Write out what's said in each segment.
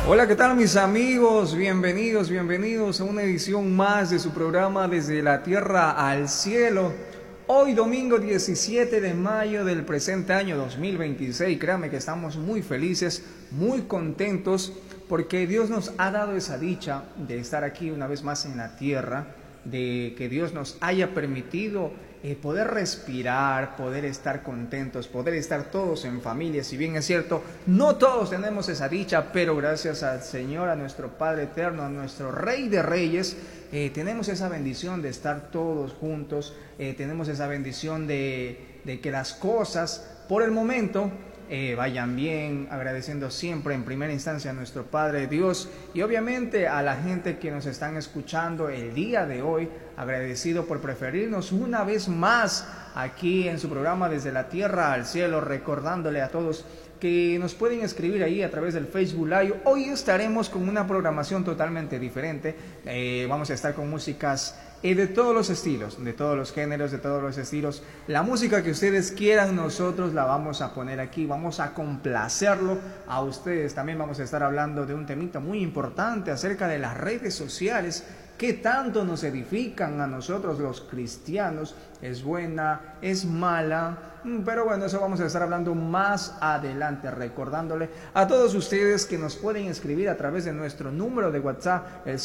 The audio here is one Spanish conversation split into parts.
Hola, ¿qué tal mis amigos? Bienvenidos a una edición más de su programa Desde la Tierra al Cielo. Hoy domingo 17 de mayo del presente año 2026. Créanme que estamos muy felices, muy contentos porque Dios nos ha dado esa dicha de estar aquí una vez más en la tierra, de que Dios nos haya permitido poder respirar, poder estar contentos, poder estar todos en familia. Si bien es cierto, no todos tenemos esa dicha, pero gracias al Señor, a nuestro Padre Eterno, a nuestro Rey de Reyes, tenemos esa bendición de estar todos juntos, tenemos esa bendición de que las cosas por el momento vayan bien, agradeciendo siempre en primera instancia a nuestro Padre Dios y obviamente a la gente que nos están escuchando el día de hoy, agradecido por preferirnos una vez más aquí en su programa Desde la Tierra al Cielo, recordándole a todos que nos pueden escribir ahí a través del Facebook Live. Hoy estaremos con una programación totalmente diferente, vamos a estar con músicas de todos los estilos, de todos los géneros, de todos los estilos. La música que ustedes quieran, nosotros la vamos a poner aquí, vamos a complacerlo a ustedes. También vamos a estar hablando de un temita muy importante acerca de las redes sociales, que tanto nos edifican a nosotros los cristianos. Es buena, es mala, pero bueno, eso vamos a estar hablando más adelante, recordándole a todos ustedes que nos pueden escribir a través de nuestro número de WhatsApp, el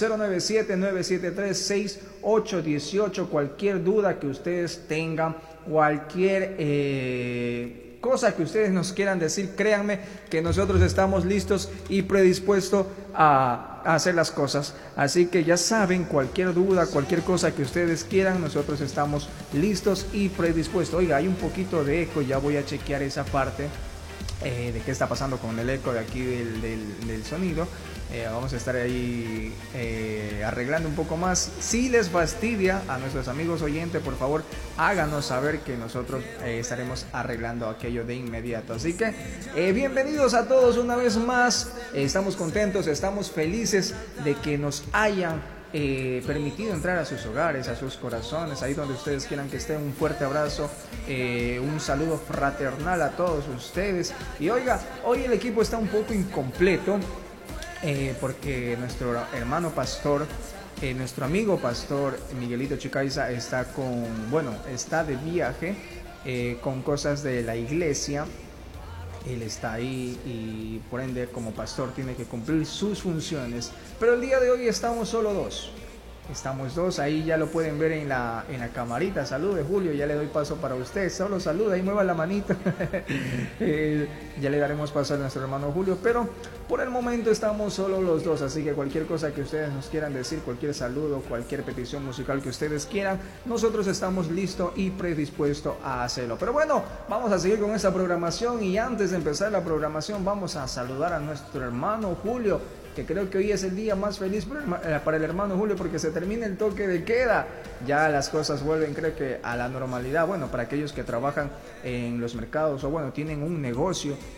097-973-6818, cualquier duda que ustedes tengan, cualquier cosa que ustedes nos quieran decir, créanme que nosotros estamos listos y predispuestos a hacer las cosas. Así que ya saben, cualquier duda, cualquier cosa que ustedes quieran, nosotros estamos listos y predispuestos. Oiga, hay un poquito de eco, ya voy a chequear esa parte de qué está pasando con el eco de aquí del sonido. Vamos a estar ahí arreglando un poco más. Si les fastidia a nuestros amigos oyentes, por favor háganos saber que nosotros estaremos arreglando aquello de inmediato. Así que bienvenidos a todos una vez más. Estamos contentos, estamos felices de que nos hayan permitido entrar a sus hogares, a sus corazones, ahí donde ustedes quieran que estén. Un fuerte abrazo, un saludo fraternal a todos ustedes. Y oiga, hoy el equipo está un poco incompleto, porque nuestro hermano pastor, nuestro amigo pastor Miguelito Chicaiza está de viaje con cosas de la iglesia. Él está ahí y por ende como pastor tiene que cumplir sus funciones. Pero el día de hoy estamos solo dos. Estamos dos, ahí ya lo pueden ver en la camarita. Salude Julio, ya le doy paso para usted. Solo saluda y mueva la manita. Ya le daremos paso a nuestro hermano Julio, pero por el momento estamos solo los dos. Así que cualquier cosa que ustedes nos quieran decir, cualquier saludo, cualquier petición musical que ustedes quieran, nosotros estamos listos y predispuestos a hacerlo. Pero bueno, vamos a seguir con esta programación y antes de empezar la programación vamos a saludar a nuestro hermano Julio, que creo que hoy es el día más feliz para el hermano Julio porque se termina el toque de queda. Ya las cosas vuelven, creo que a la normalidad. Bueno, para aquellos que trabajan en los mercados o bueno, tienen un negocio